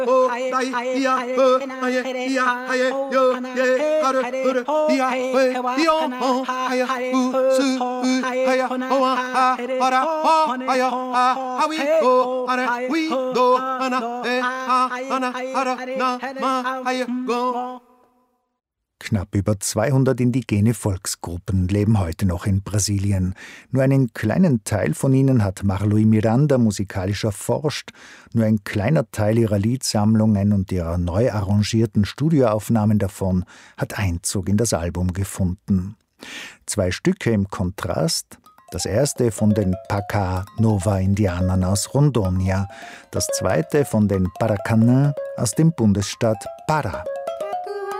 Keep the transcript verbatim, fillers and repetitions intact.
o dai ia ho aye ia aye yo ye har har ia we io o aye u su u aye o a ara o aye a hawi o ara wi do ana e a ana ara na ma aye go. Knapp über zweihundert indigene Volksgruppen leben heute noch in Brasilien. Nur einen kleinen Teil von ihnen hat Marlui Miranda musikalisch erforscht. Nur ein kleiner Teil ihrer Liedsammlungen und ihrer neu arrangierten Studioaufnahmen davon hat Einzug in das Album gefunden. Zwei Stücke im Kontrast. Das erste von den Paca Nova-Indianern aus Rondônia, das zweite von den Paracanã aus dem Bundesstaat Pará.